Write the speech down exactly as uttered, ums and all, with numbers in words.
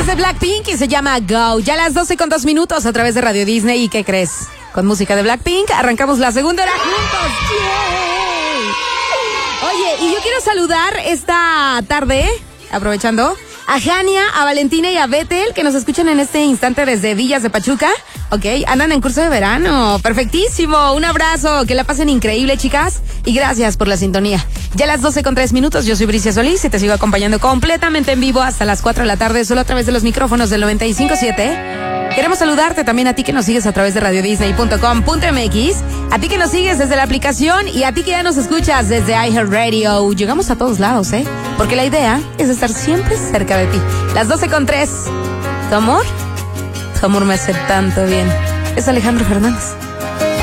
Es de Blackpink y se llama Go. Ya a las doce con dos minutos a través de Radio Disney. ¿Y qué crees? Con música de Blackpink arrancamos la segunda hora juntos. ¡Yay! Oye, y yo quiero saludar esta tarde, aprovechando, a Jania, a Valentina y a Betel, que nos escuchan en este instante desde Villas de Pachuca. Ok, andan en curso de verano. Perfectísimo. Un abrazo. Que la pasen increíble, chicas. Y gracias por la sintonía. Ya a las doce con tres minutos, yo soy Bricia Solís y te sigo acompañando completamente en vivo hasta las cuatro de la tarde, solo a través de los micrófonos del noventa y cinco punto siete. Queremos saludarte también a ti que nos sigues a través de radio disney punto com punto m x, a ti que nos sigues desde la aplicación y a ti que ya nos escuchas desde iHeartRadio. Llegamos a todos lados, ¿eh? Porque la idea es estar siempre cerca de ti. Las doce con tres. ¿Tu amor? Tu amor me hace tanto bien. Es Alejandro Fernández.